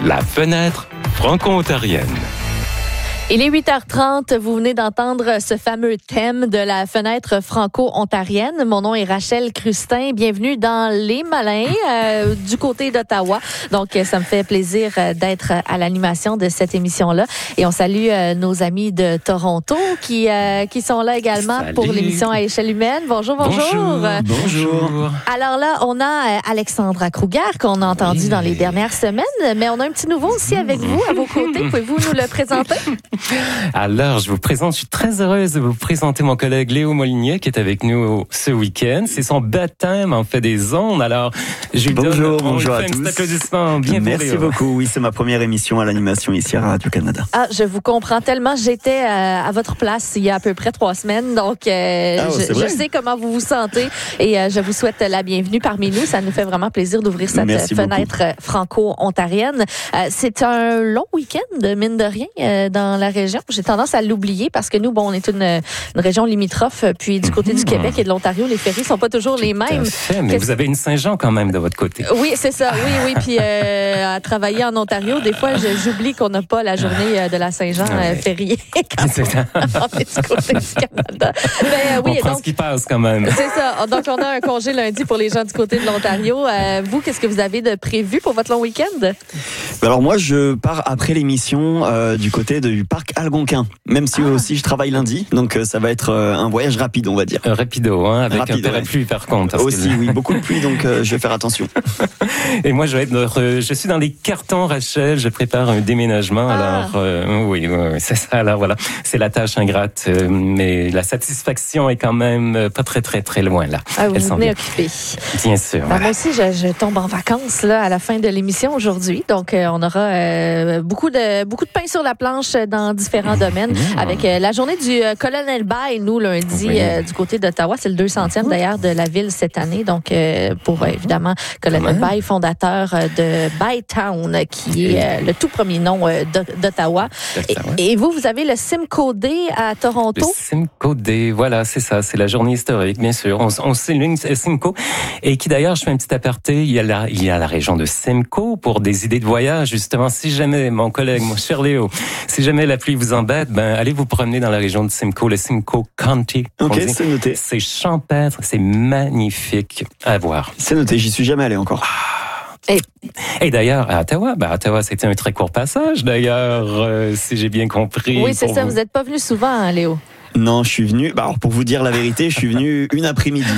La fenêtre franco-ontarienne. Il est 8h30, vous venez d'entendre ce fameux thème de la fenêtre franco-ontarienne. Mon nom est Rachel Crustin, bienvenue dans Les Malins du côté d'Ottawa. Donc, ça me fait plaisir d'être à l'animation de cette émission-là. Et on salue nos amis de Toronto qui sont là également. Salut. Pour l'émission À échelle humaine. Bonjour. Bonjour. Alors là, on a Alexandra Kruger qu'on a entendu dans les dernières semaines, mais on a un petit nouveau aussi avec vous, à vos côtés. Pouvez-vous nous le présenter? Alors, je suis très heureuse de vous présenter mon collègue Léo Molinier qui est avec nous ce week-end. C'est son baptême en fait des ondes. Alors, bonjour à tous. Un applaudissement. Merci beaucoup. Oui, c'est ma première émission à l'animation ici à Radio-Canada. Ah, je vous comprends tellement. J'étais à votre place il y a à peu près 3 semaines, donc je sais comment vous vous sentez et je vous souhaite la bienvenue parmi nous. Ça nous fait vraiment plaisir d'ouvrir cette fenêtre franco-ontarienne. C'est un long week-end, mine de rien, dans la région. J'ai tendance à l'oublier parce que nous, on est une région limitrophe, puis du côté du Québec et de l'Ontario, les ferries sont pas toujours les mêmes. Mais vous avez une Saint-Jean quand même de votre côté. Oui, c'est ça. Oui. Puis à travailler en Ontario, des fois, j'oublie qu'on n'a pas la journée de la Saint-Jean fériée quand on est du côté du Canada. On prend ce qui passe quand même. C'est ça. Donc, on a un congé lundi pour les gens du côté de l'Ontario. Vous, qu'est-ce que vous avez de prévu pour votre long week-end? Alors moi, je pars après l'émission du côté du parc Algonquin, même si aussi je travaille lundi, donc ça va être un voyage rapide, on va dire. Rapido, avec un peu de pluie par contre. Aussi, oui, beaucoup de pluie, donc je vais faire attention. Et moi, je suis dans les cartons, Rachel, je prépare un déménagement, alors oui, c'est ça, alors voilà, c'est la tâche ingrate, mais la satisfaction est quand même pas très loin là. Ah, vous venez occupé. Bien sûr. Voilà. Moi aussi, je tombe en vacances là à la fin de l'émission aujourd'hui, donc on aura beaucoup de pain sur la planche dans différents domaines, avec la journée du Colonel Bay, nous, lundi, du côté d'Ottawa. C'est le 200e, d'ailleurs, de la ville cette année. Donc, pour, évidemment, Colonel Bay, fondateur de Bytown, qui est le tout premier nom d'Ottawa. Et vous avez le Simcoe Day à Toronto. Le Simcoe Day, voilà, c'est ça. C'est la journée historique, bien sûr. On souligne Simcoe. Et qui, d'ailleurs, je fais un petit aparté, il y a la région de Simcoe pour des idées de voyage. Justement, si jamais, mon collègue, mon cher Léo, si jamais la pluie vous embête, allez vous promener dans la région de Simcoe, le Simcoe County. Ok, c'est noté. C'est champêtre, c'est magnifique à voir. C'est noté, j'y suis jamais allé encore. Et d'ailleurs, à Ottawa, c'était un très court passage, d'ailleurs, si j'ai bien compris. Oui, c'est ça, vous n'êtes pas venu souvent, hein, Léo? Non, je suis venu, alors pour vous dire la vérité, je suis venu une après-midi.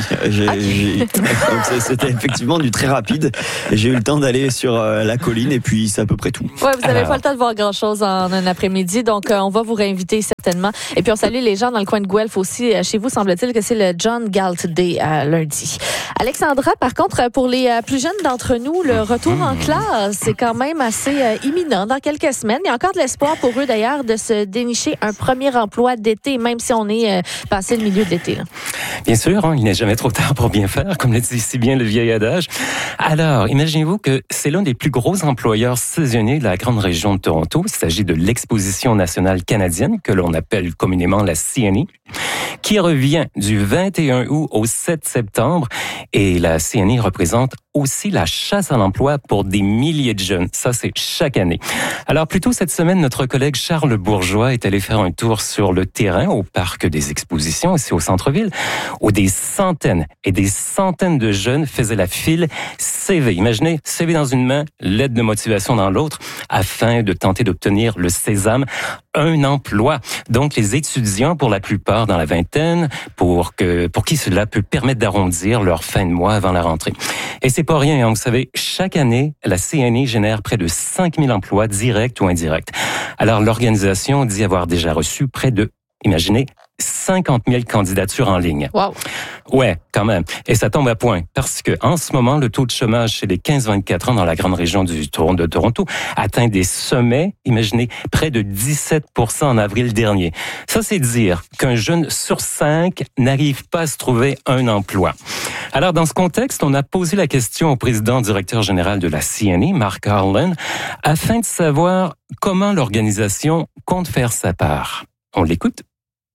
Donc c'était effectivement du très rapide. J'ai eu le temps d'aller sur la colline et puis c'est à peu près tout. Ouais, vous n'avez pas le temps de voir grand-chose en un après-midi, donc on va vous réinviter certainement. Et puis on salue les gens dans le coin de Guelph aussi. Chez vous, semble-t-il que c'est le John Galt Day lundi. Alexandra, par contre, pour les plus jeunes d'entre nous, le retour en classe, c'est quand même assez imminent dans quelques semaines. Il y a encore de l'espoir pour eux d'ailleurs de se dénicher un premier emploi d'été, même si on est passé le milieu de l'été. Là. Bien sûr, il n'est jamais trop tard pour bien faire, comme le dit si bien le vieil adage. Alors, imaginez-vous que c'est l'un des plus gros employeurs saisonniers de la grande région de Toronto. Il s'agit de l'Exposition nationale canadienne, que l'on appelle communément la CNE, qui revient du 21 août au 7 septembre. Et la CNE représente aussi la chasse à l'emploi pour des milliers de jeunes. Ça, c'est chaque année. Alors, plus tôt cette semaine, notre collègue Charles Bourgeois est allé faire un tour sur le terrain au Parc des Expositions, ici au centre-ville, où des centaines et des centaines de jeunes faisaient la file CV. Imaginez, CV dans une main, lettre de motivation dans l'autre, afin de tenter d'obtenir le sésame, un emploi. Donc, les étudiants, pour la plupart dans la vingtaine, pour qui cela peut permettre d'arrondir leur fin de mois avant la rentrée. Et c'est pas rien, hein. Vous savez, chaque année, la CNE génère près de 5000 emplois directs ou indirects. Alors, l'organisation dit avoir déjà reçu près de, imaginez, 50 000 candidatures en ligne. Wow. Ouais, quand même. Et ça tombe à point parce que en ce moment, le taux de chômage chez les 15-24 ans dans la grande région de Toronto atteint des sommets, imaginez, près de 17% en avril dernier. Ça, c'est dire qu'un jeune sur 5 n'arrive pas à se trouver un emploi. Alors, dans ce contexte, on a posé la question au président directeur général de la CNE, Mark Harlan, afin de savoir comment l'organisation compte faire sa part. On l'écoute.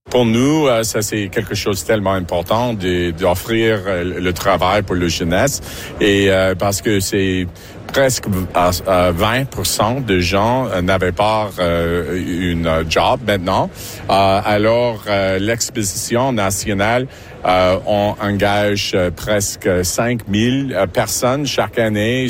Pour nous, ça c'est quelque chose de tellement important d'offrir le travail pour la jeunesse et parce que c'est presque 20% de gens n'avaient pas une job maintenant. Alors l'exposition nationale on engage presque 5000 personnes chaque année.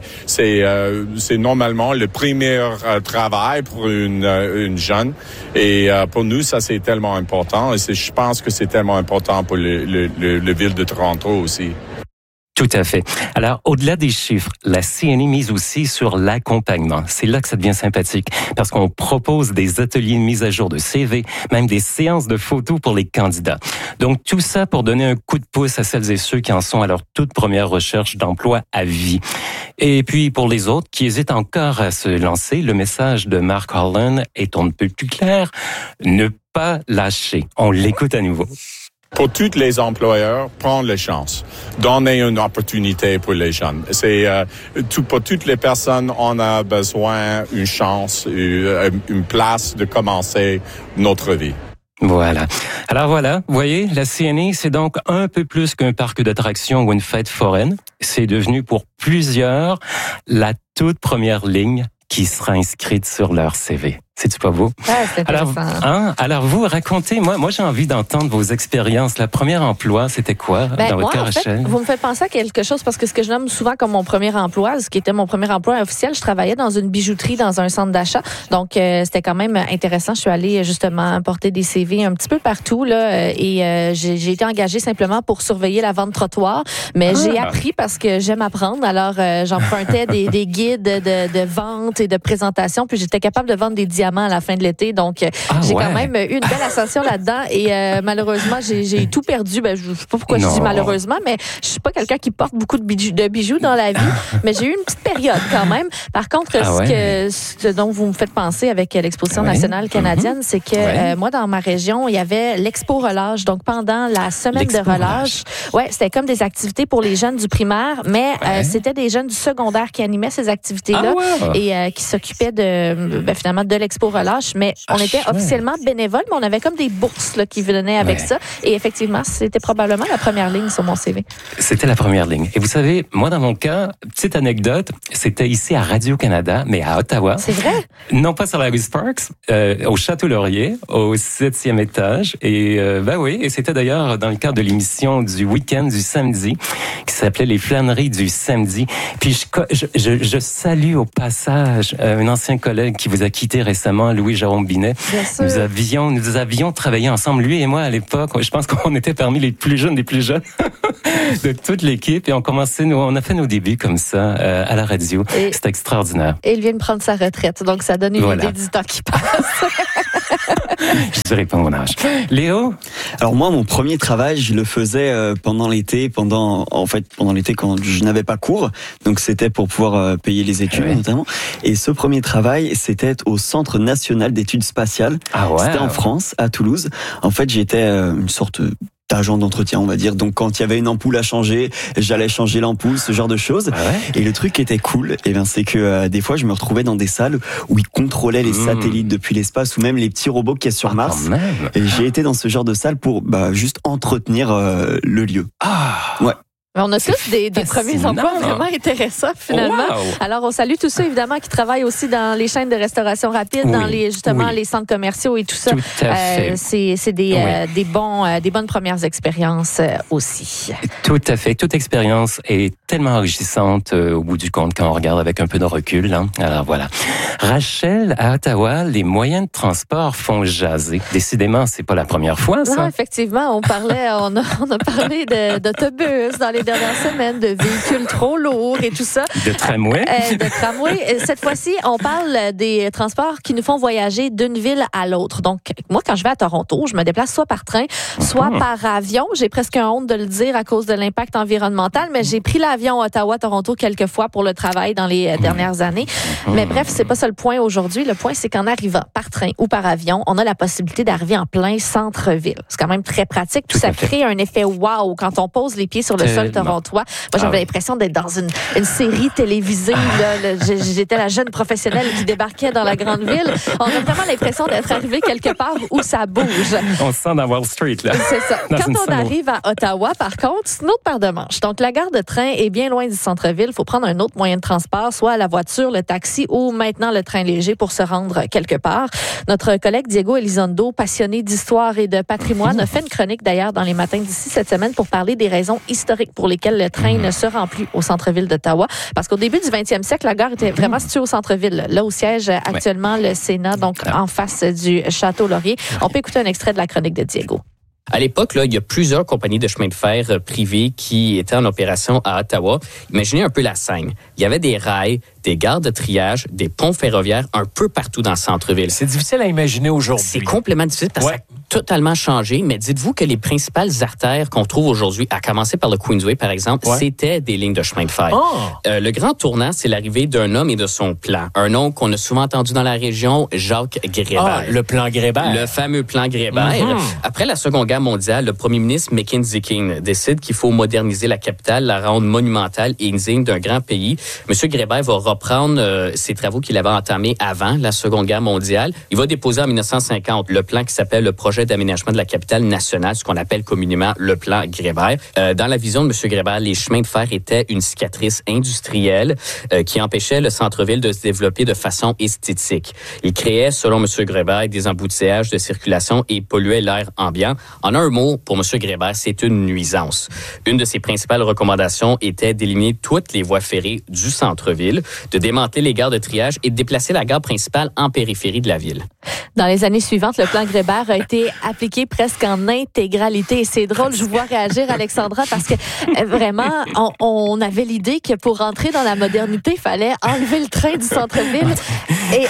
C'est normalement le premier travail pour une jeune. Et pour nous, ça c'est tellement important. Et je pense que c'est tellement important pour le ville de Toronto aussi. Tout à fait. Alors, au-delà des chiffres, la CNI mise aussi sur l'accompagnement. C'est là que ça devient sympathique, parce qu'on propose des ateliers de mise à jour de CV, même des séances de photos pour les candidats. Donc, tout ça pour donner un coup de pouce à celles et ceux qui en sont à leur toute première recherche d'emploi à vie. Et puis, pour les autres qui hésitent encore à se lancer, le message de Mark Holland est on ne peut plus clair. Ne pas lâcher. On l'écoute à nouveau. Pour tous les employeurs, prendre les chances. Donner une opportunité pour les jeunes. Pour toutes les personnes, on a besoin d'une chance, une place de commencer notre vie. Voilà. Alors voilà, vous voyez, la CNI, c'est donc un peu plus qu'un parc d'attractions ou une fête foraine. C'est devenu pour plusieurs la toute première ligne qui sera inscrite sur leur CV. C'est-tu pas beau? Ouais, c'est intéressant. Alors vous, racontez, moi j'ai envie d'entendre vos expériences. Le premier emploi, c'était quoi dans votre cas, Rachel? Vous me faites penser à quelque chose parce que ce que je nomme souvent comme mon premier emploi, ce qui était mon premier emploi officiel, je travaillais dans une bijouterie, dans un centre d'achat. Donc c'était quand même intéressant. Je suis allée justement porter des CV un petit peu partout là, et j'ai été engagée simplement pour surveiller la vente trottoir. Mais j'ai appris parce que j'aime apprendre. Alors j'empruntais des guides de vente et de présentation, puis j'étais capable de vendre des diamants à la fin de l'été. Donc, j'ai quand même eu une belle ascension là-dedans et malheureusement, j'ai tout perdu. Je ne sais pas pourquoi je dis malheureusement, mais je suis pas quelqu'un qui porte beaucoup de bijoux dans la vie, mais j'ai eu une petite période quand même. Par contre, ce dont vous me faites penser avec l'Exposition nationale canadienne, c'est que moi, dans ma région, il y avait l'Expo Relâche. Donc, pendant la semaine de relâche, c'était comme des activités pour les jeunes du primaire, mais c'était des jeunes du secondaire qui animaient ces activités-là et qui s'occupaient finalement de l'Expo Relâche, mais on était officiellement bénévoles, mais on avait comme des bourses là, qui venaient avec ça. Et effectivement, c'était probablement la première ligne sur mon CV. C'était la première ligne. Et vous savez, moi, dans mon cas, petite anecdote, c'était ici à Radio-Canada, mais à Ottawa. C'est vrai? Non pas sur la rue Sparks, au Château-Laurier, au 7e étage. Et et c'était d'ailleurs dans le cadre de l'émission du week-end du samedi, qui s'appelait Les Flâneries du samedi. Puis je salue au passage un ancien collègue qui vous a quitté récemment, Louis-Jérôme Binet. Nous avions travaillé ensemble, lui et moi à l'époque. Je pense qu'on était parmi les plus jeunes des plus jeunes de toute l'équipe et on a fait nos débuts comme ça à la radio. C'était extraordinaire. Et il vient de prendre sa retraite, donc ça donne une idée du temps qui passe. Je dirais pas mon âge. Léo? Alors moi, mon premier travail, je le faisais pendant l'été, pendant l'été quand je n'avais pas cours. Donc c'était pour pouvoir payer les études notamment. Et ce premier travail, c'était au Centre national d'études spatiales. C'était en France, à Toulouse. En fait, j'étais une sorte d'agent d'entretien, on va dire. Donc, quand il y avait une ampoule à changer, j'allais changer l'ampoule, ce genre de choses. Et le truc qui était cool, c'est que des fois, je me retrouvais dans des salles où ils contrôlaient les satellites depuis l'espace ou même les petits robots qu'il y a sur Mars. Et j'ai été dans ce genre de salle pour juste entretenir le lieu. On a tous des premiers emplois vraiment intéressants, finalement. Alors, on salue tous ceux, évidemment, qui travaillent aussi dans les chaînes de restauration rapide, dans les centres commerciaux et tout ça. Tout à fait. C'est des bonnes premières expériences aussi. Tout à fait. Toute expérience est tellement enrichissante au bout du compte quand on regarde avec un peu de recul. Hein. Alors, voilà. Rachel, à Ottawa, les moyens de transport font jaser. Décidément, c'est pas la première fois, ça. Non, effectivement, on a parlé d'autobus dans les dernières semaines, de véhicules trop lourds et tout ça. De tramway. De tramway. Cette fois-ci, on parle des transports qui nous font voyager d'une ville à l'autre. Donc, moi, quand je vais à Toronto, je me déplace soit par train, soit par avion. J'ai presque honte de le dire à cause de l'impact environnemental, mais j'ai pris l'avion Ottawa-Toronto quelques fois pour le travail dans les dernières années. Mais bref, c'est pas ça le point aujourd'hui. Le point, c'est qu'en arrivant par train ou par avion, on a la possibilité d'arriver en plein centre-ville. C'est quand même très pratique. Tout ça crée un effet wow quand on pose les pieds sur le sol torontois. Moi, j'avais l'impression d'être dans une série télévisée. J'étais la jeune professionnelle qui débarquait dans la grande ville. On a vraiment l'impression d'être arrivé quelque part où ça bouge. On se sent dans Wall Street, là. C'est ça. Quand on arrive à Ottawa, par contre, c'est une autre paire de manches. Donc, la gare de train est bien loin du centre-ville. Il faut prendre un autre moyen de transport, soit la voiture, le taxi ou maintenant le train léger pour se rendre quelque part. Notre collègue Diego Elizondo, passionné d'histoire et de patrimoine, a fait une chronique d'ailleurs dans les matins d'ici cette semaine pour parler des raisons historiques pour lesquelles le train ne se rend plus au centre-ville d'Ottawa. Parce qu'au début du 20e siècle, la gare était vraiment située au centre-ville, là où siège actuellement le Sénat, donc en face du Château Laurier. On peut écouter un extrait de la chronique de Diego. À l'époque, là, il y a plusieurs compagnies de chemin de fer privées qui étaient en opération à Ottawa. Imaginez un peu la scène. Il y avait des rails, des gares de triage, des ponts ferroviaires un peu partout dans le centre-ville. C'est difficile à imaginer aujourd'hui. C'est complètement difficile parce que ça a totalement changé. Mais dites-vous que les principales artères qu'on trouve aujourd'hui, à commencer par le Queensway, par exemple, c'était des lignes de chemin de fer. Le grand tournant, c'est l'arrivée d'un homme et de son plan. Un nom qu'on a souvent entendu dans la région, Jacques Grébert. Le plan Grébert. Le fameux plan Grébert. Après la Seconde Guerre mondiale, le premier ministre Mackenzie King décide qu'il faut moderniser la capitale, la rendre monumentale et digne d'un grand pays. Monsieur Grébert va reprendre ses travaux qu'il avait entamés avant la Seconde Guerre mondiale. Il va déposer en 1950 le plan qui s'appelle le projet d'aménagement de la capitale nationale, ce qu'on appelle communément le plan Grébert. Dans la vision de M. Grébert, les chemins de fer étaient une cicatrice industrielle qui empêchait le centre-ville de se développer de façon esthétique. Il créait, selon M. Grébert, des embouteillages de circulation et polluait l'air ambiant. En un mot, pour M. Grébert, c'est une nuisance. Une de ses principales recommandations était d'éliminer toutes les voies ferrées du centre-ville, de démanteler les gares de triage et de déplacer la gare principale en périphérie de la ville. Dans les années suivantes, le plan Grébert a été appliqué presque en intégralité. Et c'est drôle, je vous vois réagir, Alexandra, parce que vraiment, on avait l'idée que pour rentrer dans la modernité, il fallait enlever le train du centre-ville. Et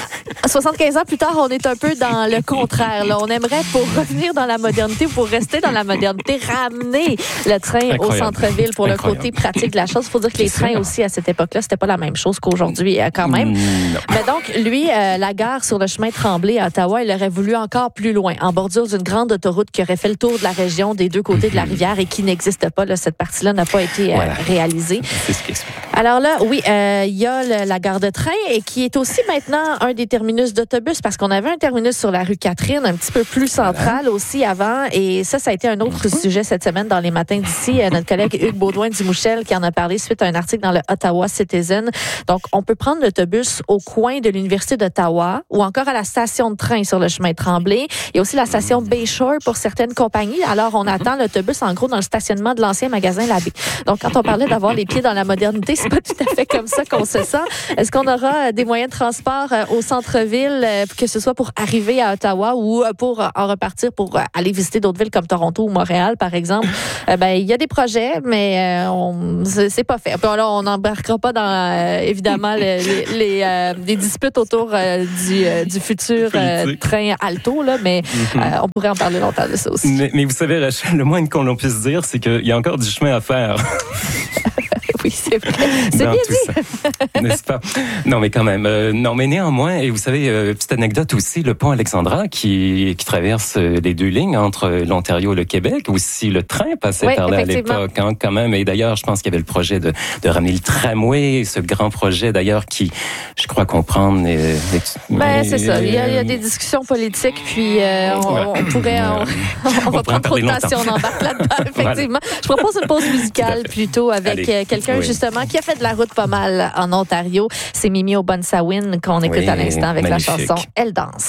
75 ans plus tard, on est un peu dans le contraire. Là. On aimerait, pour revenir dans la modernité, pour rester dans la modernité, ramener le train au centre-ville pour le côté pratique de la chose. Il faut dire que les trains aussi, à cette époque-là, c'était pas la même chose qu'aujourd'hui, quand même. Mais donc, lui, la gare sur le chemin Tremblay à Ottawa, il aurait voulu encore plus loin, en bordure d'une grande autoroute qui aurait fait le tour de la région des deux côtés de la rivière et qui n'existe pas. Là, cette partie-là n'a pas été réalisée. C'est ce qui explique. Alors là, oui, il y a la gare de train et qui est aussi maintenant un des terminus d'autobus parce qu'on avait un terminus sur la rue Catherine, un petit peu plus central aussi avant. Et ça a été un autre sujet cette semaine dans les matins d'ici. Notre collègue Hugues Baudouin-Dumouchel qui en a parlé suite à un article dans le Ottawa Citizen. Donc, on peut prendre l'autobus au coin de l'Université d'Ottawa ou encore à la station de train sur le chemin Tremblay. Il y a aussi la station Bayshore pour certaines compagnies. Alors, on attend l'autobus, en gros, dans le stationnement de l'ancien magasin Labbé. Donc, quand on parlait d'avoir les pieds dans la modernité, c'est pas tout à fait comme ça qu'on se sent. Est-ce qu'on aura des moyens de transport au centre-ville, que ce soit pour arriver à Ottawa ou pour en repartir pour aller visiter d'autres villes comme Toronto ou Montréal, par exemple? Il y a des projets, mais c'est pas fait. Puis là, on n'embarquera pas dans, évidemment, les disputes autour du futur train Alto, là, mais on pourrait en parler longtemps de ça aussi. Mais vous savez, Rachel, le moins qu'on puisse dire, c'est qu'il y a encore du chemin à faire. Oui, c'est vrai. C'est bien dit. N'est-ce pas? Non, mais quand même. Non, mais néanmoins, et vous savez, petite anecdote aussi, le pont Alexandra qui traverse les deux lignes entre l'Ontario et le Québec. Aussi, le train passait par là à l'époque, hein, quand même. Et d'ailleurs, je pense qu'il y avait le projet de ramener le tramway, ce grand projet d'ailleurs qui, je crois comprendre... c'est ça. Il y a des discussions politiques, puis on pourrait... On va prendre trop de temps si on embarque là-dedans, effectivement. Voilà. Je propose une pause musicale plutôt avec quelqu'un justement qui a fait de la route pas mal en Ontario. C'est Mimi Obunsawin qu'on écoute à l'instant avec la chanson « Elle danse ».